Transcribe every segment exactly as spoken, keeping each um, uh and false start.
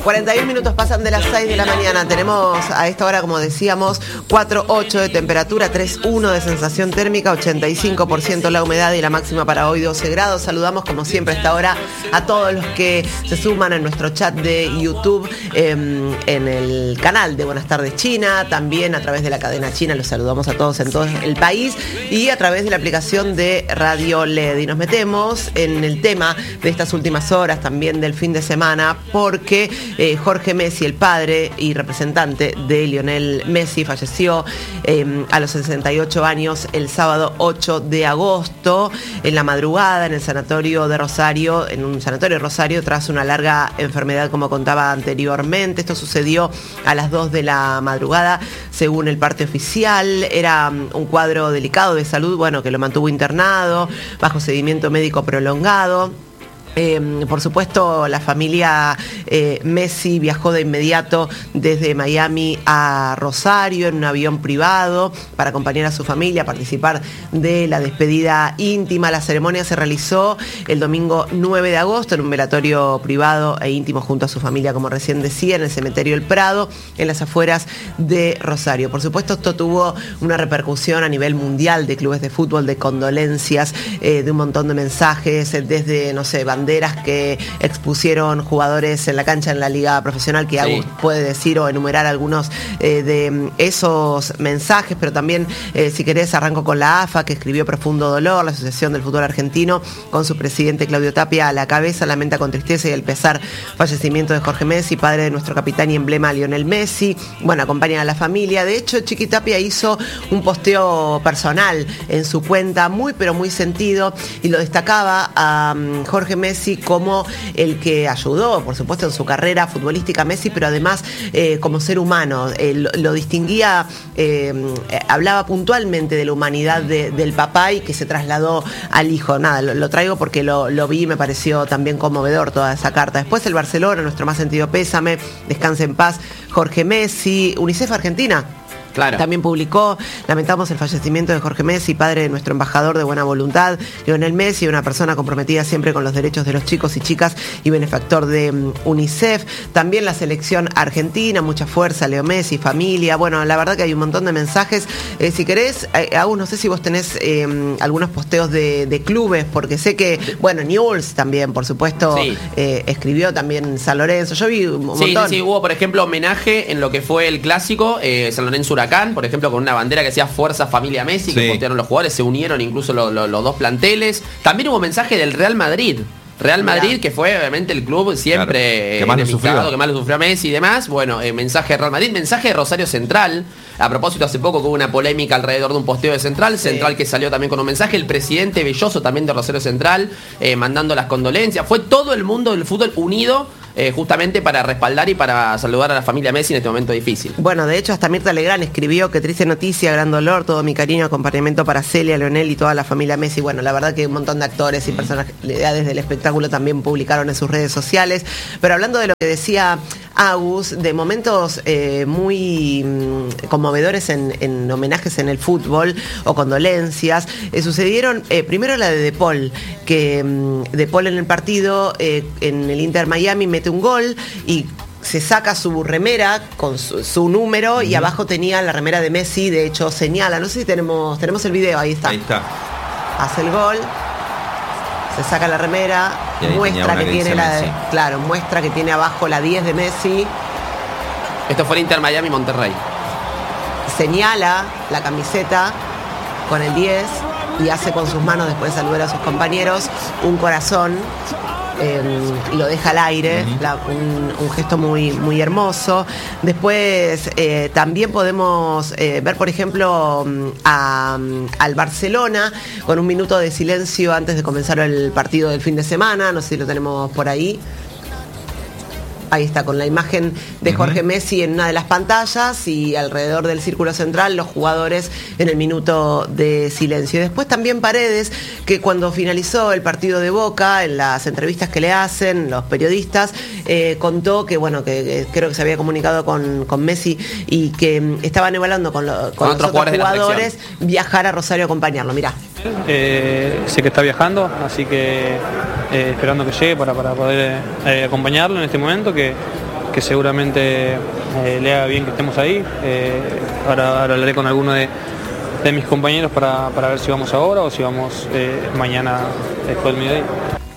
cuarenta y un minutos pasan de las seis de la mañana. Tenemos a esta hora, como decíamos, cuatro coma ocho de temperatura, tres coma uno de sensación térmica, ochenta y cinco por ciento la humedad y la máxima para hoy doce grados. Saludamos como siempre a esta hora a todos los que se suman en nuestro chat de YouTube, eh, en el canal de Buenas Tardes China, también a través de la cadena china. Los saludamos a todos en todo el país y a través de la aplicación de Radio L E D. Y nos metemos en el tema de estas últimas horas, también del fin de semana, porque eh, Jorge Messi, el padre y representante de Lionel Messi, falleció eh, a los sesenta y ocho años el sábado ocho de agosto, en la madrugada, en el sanatorio de Rosario, en un sanatorio de Rosario, tras una larga enfermedad, como contaba anteriormente. Esto sucedió a las dos de la madrugada, según el parte oficial. Era un cuadro delicado de salud, bueno, que lo mantuvo internado, bajo seguimiento médico prolongado. Eh, por supuesto, la familia eh, Messi viajó de inmediato desde Miami a Rosario en un avión privado para acompañar a su familia, a participar de la despedida íntima. La ceremonia se realizó el domingo nueve de agosto en un velatorio privado e íntimo junto a su familia, como recién decía, en el cementerio El Prado, en las afueras de Rosario. Por supuesto, esto tuvo una repercusión a nivel mundial de clubes de fútbol, de condolencias, eh, de un montón de mensajes, desde, no sé, banderas que expusieron jugadores en la cancha en la liga profesional, que sí. Agus puede decir o enumerar algunos eh, de esos mensajes, pero también, eh, si querés, arranco con la A F A, que escribió profundo dolor. La Asociación del Fútbol Argentino, con su presidente Claudio Tapia a la cabeza, lamenta con tristeza y el pesar fallecimiento de Jorge Messi, padre de nuestro capitán y emblema Lionel Messi. Bueno, acompañan a la familia. De hecho, Chiqui Tapia hizo un posteo personal en su cuenta, muy pero muy sentido, y lo destacaba a um, Jorge Messi como el que ayudó, por supuesto, en su carrera futbolística Messi, pero además eh, como ser humano. Eh, lo, lo distinguía, eh, eh, hablaba puntualmente de la humanidad de, del papá y que se trasladó al hijo. Nada, lo, lo traigo porque lo, lo vi y me pareció también conmovedor toda esa carta. Después el Barcelona, nuestro más sentido pésame, descanse en paz Jorge Messi. UNICEF Argentina Claro. también publicó: lamentamos el fallecimiento de Jorge Messi, padre de nuestro embajador de buena voluntad, Lionel Messi, una persona comprometida siempre con los derechos de los chicos y chicas y benefactor de um, UNICEF. También la selección argentina, mucha fuerza, Leo Messi, familia. Bueno, la verdad que hay un montón de mensajes. Eh, si querés, eh, Agus, no sé si vos tenés eh, algunos posteos de, de clubes, porque sé que, bueno, Newell's también, por supuesto, sí. eh, escribió también San Lorenzo. Yo vi un sí, montón. Sí, sí, hubo, por ejemplo, homenaje en lo que fue el clásico, eh, San Lorenzo Huracán, por ejemplo, con una bandera que decía Fuerza Familia Messi, sí. que postearon los jugadores, se unieron incluso lo, lo, los dos planteles. También hubo mensaje del Real Madrid. Real Madrid, Mira. que fue obviamente el club siempre claro, que, más lo sufrió. que más lo sufrió Messi y demás. Bueno, eh, mensaje de Real Madrid, mensaje de Rosario Central. A propósito, hace poco que hubo una polémica alrededor de un posteo de Central, sí. Central que salió también con un mensaje. El presidente Belloso también de Rosario Central, eh, mandando las condolencias. Fue todo el mundo del fútbol unido, Eh, justamente para respaldar y para saludar a la familia Messi en este momento difícil. Bueno, de hecho, hasta Mirta Legrand escribió: qué triste noticia, gran dolor, todo mi cariño, acompañamiento para Celia, Leonel y toda la familia Messi. Bueno, la verdad que un montón de actores y personalidades del espectáculo también publicaron en sus redes sociales. Pero hablando de lo que decía Agus, de momentos eh, muy mm, conmovedores en, en homenajes en el fútbol o condolencias, eh, sucedieron eh, primero la de De Paul, que mm, De Paul en el partido eh, en el Inter Miami mete un gol y se saca su remera con su, su número, uh-huh. y abajo tenía la remera de Messi. De hecho, señala, no sé si tenemos tenemos el video, ahí está. Ahí está. Hace el gol, se saca la remera, muestra que, que tiene la de, claro, muestra que tiene abajo la diez de Messi. Esto fue el Inter Miami Monterrey. Señala la camiseta con el diez y hace con sus manos, después de saludar a sus compañeros, un corazón. Eh, y lo deja al aire, uh-huh. la, un, un gesto muy, muy hermoso. Después eh, también podemos eh, ver, por ejemplo, a, al Barcelona con un minuto de silencio antes de comenzar el partido del fin de semana. No sé si lo tenemos por ahí. Ahí está, con la imagen de Jorge uh-huh. Messi en una de las pantallas y alrededor del círculo central los jugadores en el minuto de silencio. Y después también Paredes, que cuando finalizó el partido de Boca, en las entrevistas que le hacen los periodistas, eh, contó que, bueno, que, que creo que se había comunicado con, con Messi y que estaban evaluando con, lo, con, con los otros jugadores, jugadores viajar a Rosario a acompañarlo. Mirá. Eh, sé que está viajando, así que eh, esperando que llegue para, para poder eh, acompañarlo en este momento, que, que seguramente eh, le haga bien que estemos ahí. Eh, ahora, ahora hablaré con alguno de, de mis compañeros para, para ver si vamos ahora o si vamos eh, mañana después del mediodía.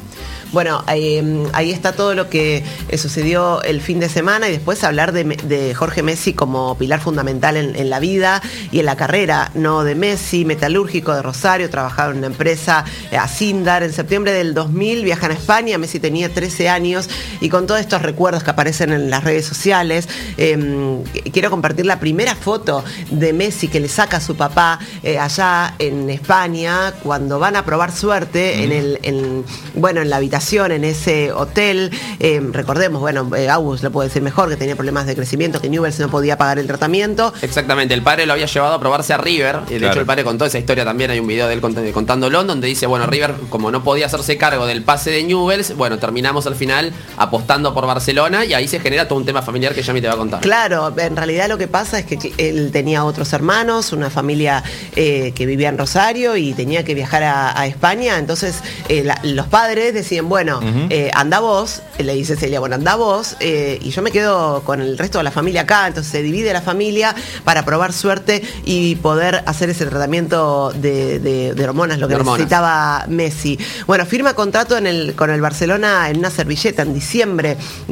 Bueno, ahí, ahí está todo lo que sucedió el fin de semana y después hablar de, de Jorge Messi como pilar fundamental en, en la vida y en la carrera, ¿no? De Messi, metalúrgico de Rosario, trabajaba en una empresa, eh, Asindar. En septiembre del dos mil viajan a España, Messi tenía trece años y con todos estos recuerdos que aparecen en las redes sociales, eh, quiero compartir la primera foto de Messi que le saca a su papá eh, allá en España cuando van a probar suerte mm. en el, en, bueno, en la habitación en ese hotel. Eh, recordemos, bueno, eh, August lo puede decir mejor, que tenía problemas de crecimiento, que Newell's no podía pagar el tratamiento. Exactamente, el padre lo había llevado a probarse a River, y de claro. hecho el padre contó esa historia también, hay un video de él cont- contándolo, donde dice, bueno, River, como no podía hacerse cargo del pase de Newell's, bueno, terminamos al final apostando por Barcelona, y ahí se genera todo un tema familiar que Yami te va a contar. Claro, en realidad lo que pasa es que él tenía otros hermanos, una familia eh, que vivía en Rosario y tenía que viajar a, a España, entonces eh, la, los padres decían, bueno, uh-huh. eh, anda vos, le dice Celia, bueno, anda vos, eh, y yo me quedo con el resto de la familia acá, entonces se divide la familia para probar suerte y poder hacer ese tratamiento de, de, de hormonas, lo que hormonas. necesitaba Messi. Bueno, firma contrato en el, con el Barcelona en una servilleta en diciembre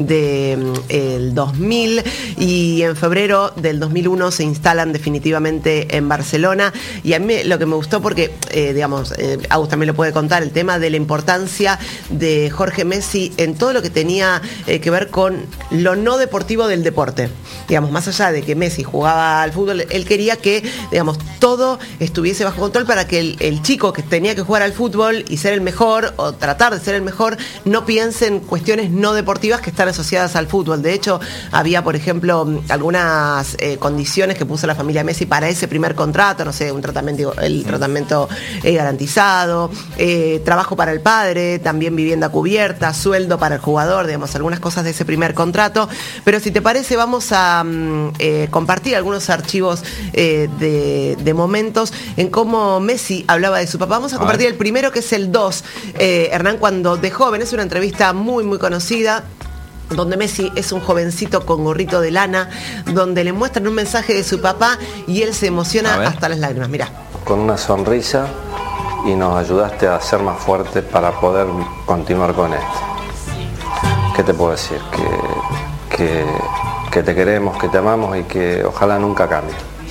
del de, dos mil y en febrero del dos mil uno se instalan definitivamente en Barcelona, y a mí lo que me gustó porque, eh, digamos, eh, Agus también lo puede contar, el tema de la importancia de Jorge Messi en todo lo que tenía eh, que ver con lo no deportivo del deporte. Digamos, más allá de que Messi jugaba al fútbol, él quería que, digamos, todo estuviese bajo control para que el, el chico que tenía que jugar al fútbol y ser el mejor, o tratar de ser el mejor, no piense en cuestiones no deportivas que están asociadas al fútbol. De hecho, había, por ejemplo, algunas eh, condiciones que puso la familia Messi para ese primer contrato, no sé, un tratamiento, el tratamiento eh, garantizado, eh, trabajo para el padre, también vivienda cubierta, sueldo para el jugador, digamos, algunas cosas de ese primer contrato. Pero si te parece, vamos a eh, compartir algunos archivos eh, de, de momentos en cómo Messi hablaba de su papá. Vamos a compartir el primero, que es el dos, eh, Hernán, cuando de joven, es una entrevista muy, muy conocida, donde Messi es un jovencito con gorrito de lana, donde le muestran un mensaje de su papá y él se emociona hasta las lágrimas. Mirá. Con una sonrisa, y nos ayudaste a ser más fuertes para poder continuar con esto. ¿Qué te puedo decir? Que, que, que te queremos, que te amamos y que ojalá nunca cambie.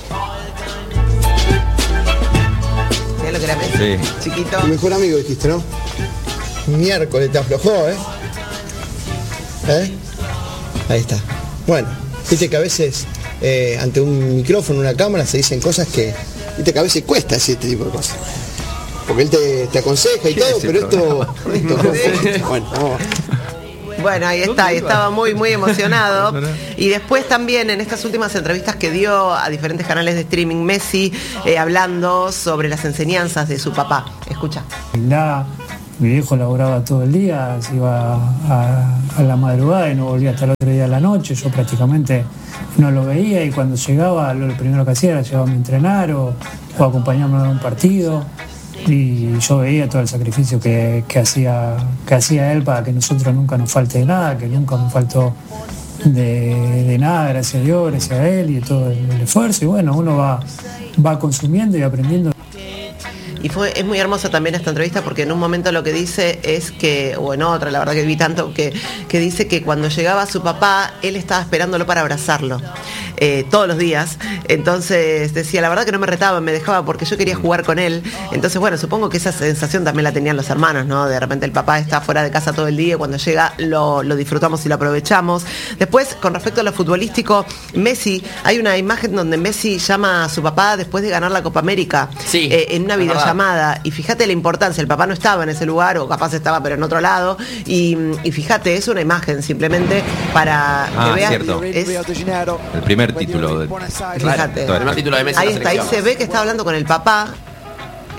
¿Sabés lo que era Messi? Sí. Chiquito. Tu mejor amigo dijiste, ¿no? Miércoles te aflojó, ¿eh? ¿Eh? Ahí está. Bueno, viste que a veces eh, ante un micrófono, una cámara, se dicen cosas que, viste que a veces cuesta decir este tipo de cosas. Porque él te, te aconseja y todo, pero esto, esto bueno, vamos. Bueno, ahí está, y estaba muy, muy emocionado. Y después también en estas últimas entrevistas que dio a diferentes canales de streaming, Messi eh, hablando sobre las enseñanzas de su papá. Escucha. La, mi viejo laboraba todo el día, se iba a, a la madrugada y no volvía hasta el otro día a la noche. Yo prácticamente no lo veía, y cuando llegaba, lo primero que hacía era llevarme a entrenar o, o acompañarme a un partido. Y yo veía todo el sacrificio que, que, hacía, que hacía él para que nosotros nunca nos falte de nada, que nunca nos faltó de, de nada, gracias a Dios, gracias a él y todo el, el esfuerzo. Y bueno, uno va, va consumiendo y aprendiendo. Y fue, es muy hermosa también esta entrevista, porque en un momento lo que dice es que, o en otra, la verdad que vi tanto, que, que dice que cuando llegaba su papá, él estaba esperándolo para abrazarlo. Eh, todos los días. Entonces decía, la verdad que no me retaba, me dejaba porque yo quería jugar con él. Entonces, bueno, supongo que esa sensación también la tenían los hermanos, ¿no? De repente el papá está fuera de casa todo el día, y cuando llega lo, lo disfrutamos y lo aprovechamos. Después, con respecto a lo futbolístico, Messi, hay una imagen donde Messi llama a su papá después de ganar la Copa América, sí, eh, en una videollamada, y fíjate la importancia, el papá no estaba en ese lugar, o capaz estaba pero en otro lado, y, y fíjate, es una imagen simplemente para ah, que veas. Cierto. Es, el primer título de... Fíjate, el primer título de Messi. ahí está, ahí se ve que está hablando con el papá.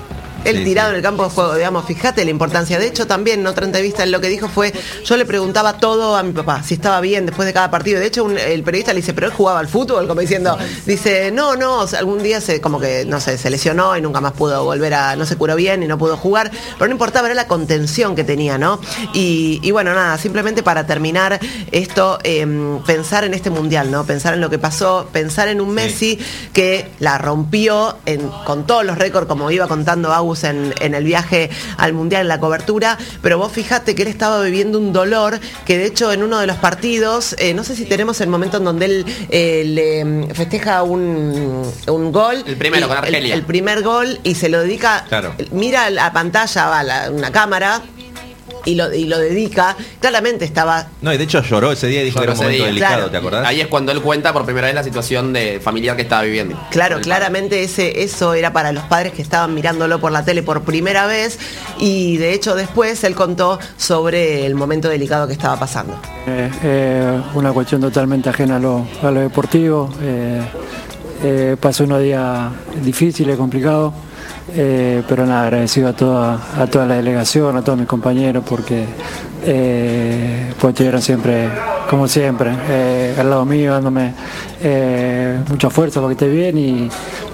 él Sí, tirado sí. en el campo de juego, digamos, fíjate la importancia. De hecho, también en otra entrevista él lo que dijo fue, yo le preguntaba todo a mi papá, si estaba bien después de cada partido. De hecho, un- el periodista le dice, pero él jugaba al fútbol, como diciendo, dice, no, no, o sea, algún día se como que, no sé, se lesionó y nunca más pudo volver a, no se curó bien y no pudo jugar, pero no importaba, era la contención que tenía, ¿no? Y, y bueno, nada, simplemente para terminar esto, eh, pensar en este mundial, ¿no? Pensar en lo que pasó, pensar en un Messi que la rompió en, con todos los récords, como iba contando Agus en, en el viaje al mundial, en la cobertura, pero vos fijate que él estaba viviendo un dolor que de hecho en uno de los partidos, eh, no sé si tenemos el momento en donde él eh, le festeja un, un gol. El primero, y con Argelia. El, el primer gol y se lo dedica, Claro. mira la pantalla, va la- una cámara y lo, y lo dedica. Claramente estaba... No, y de hecho lloró ese día y dijo Lloró que era un ese momento día. delicado, Claro. ¿te acordás? Ahí es cuando él cuenta por primera vez la situación de familiar que estaba viviendo. Claro, El claramente ese, eso era para los padres que estaban mirándolo por la tele por primera vez y de hecho después él contó sobre el momento delicado que estaba pasando. Eh, eh, una cuestión totalmente ajena a lo, a lo deportivo. Eh, eh, pasó unos días difíciles, complicados, eh, pero nada, agradecido a toda, a toda la delegación, a todos mis compañeros, porque eh, pues estuvieron siempre, como siempre, eh, al lado mío, dándome eh, mucha fuerza para que esté bien y,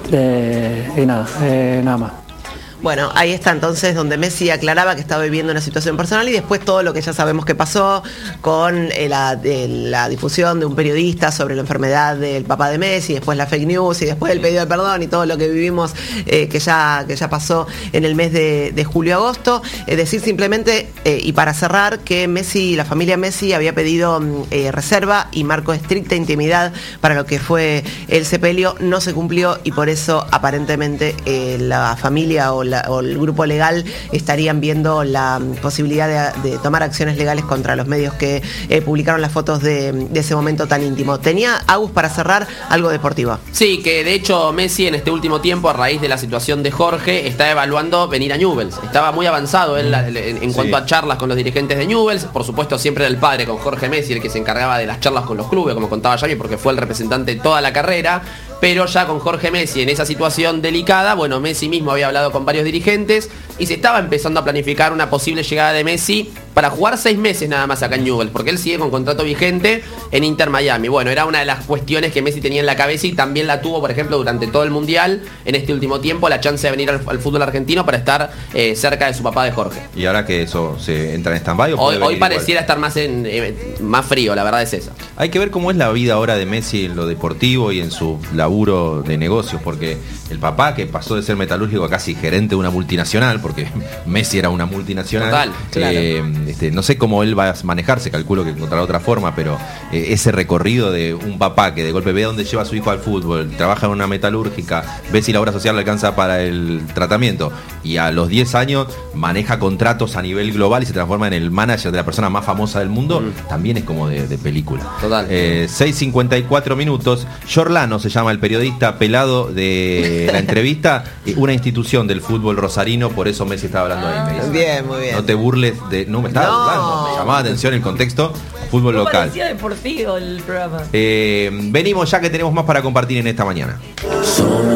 eh, y nada, eh, nada más. Bueno, ahí está entonces donde Messi aclaraba que estaba viviendo una situación personal y después todo lo que ya sabemos que pasó con eh, la, eh, la difusión de un periodista sobre la enfermedad del papá de Messi, después la fake news y después el pedido de perdón y todo lo que vivimos eh, que, ya, que ya pasó en el mes de, de julio-agosto. Es decir, simplemente, eh, y para cerrar, que Messi, la familia Messi había pedido eh, reserva y marco de estricta intimidad para lo que fue el sepelio, no se cumplió y por eso aparentemente eh, la familia o la o el grupo legal estarían viendo la posibilidad de, de tomar acciones legales contra los medios que eh, publicaron las fotos de, de ese momento tan íntimo. Tenía, Agus, para cerrar, algo deportivo. Sí, que de hecho Messi en este último tiempo, a raíz de la situación de Jorge, está evaluando venir a Newell's. Estaba muy avanzado él en, en cuanto Sí. a charlas con los dirigentes de Newell's. Por supuesto, siempre era el padre con Jorge Messi el que se encargaba de las charlas con los clubes, como contaba Yami, porque fue el representante de toda la carrera. Pero ya con Jorge Messi en esa situación delicada, bueno, Messi mismo había hablado con varios dirigentes y se estaba empezando a planificar una posible llegada de Messi para jugar seis meses nada más acá en Newell's, porque él sigue con contrato vigente en Inter Miami. Bueno, era una de las cuestiones que Messi tenía en la cabeza y también la tuvo, por ejemplo, durante todo el Mundial, en este último tiempo, la chance de venir al, al fútbol argentino para estar eh, cerca de su papá de Jorge. Y ahora que eso se entra en stand-by, ¿o Hoy, puede venir hoy igual? pareciera estar más, en, eh, más frío, la verdad es esa. Hay que ver cómo es la vida ahora de Messi en lo deportivo y en su laburo de negocios, porque el papá, que pasó de ser metalúrgico a casi gerente de una multinacional, porque Messi era una multinacional, Total, claro. eh, este, no sé cómo él va a manejarse, calculo que encontrará otra forma, pero eh, ese recorrido de un papá que de golpe ve dónde lleva a su hijo al fútbol, trabaja en una metalúrgica, ve si la obra social le alcanza para el tratamiento, y a los diez años maneja contratos a nivel global y se transforma en el manager de la persona más famosa del mundo, Mm. también es como de, de película. Total. Eh, seis cincuenta y cuatro minutos. Giorlano se llama el periodista pelado de la entrevista, eh, una institución del fútbol rosarino, por eso Messi estaba hablando ahí. Me dice. Bien, muy bien. No te burles de. No me estaba No. burlando, me llamaba atención el contexto. Fútbol No local. parecía deportivo el programa. Eh, venimos ya que tenemos más para compartir en esta mañana.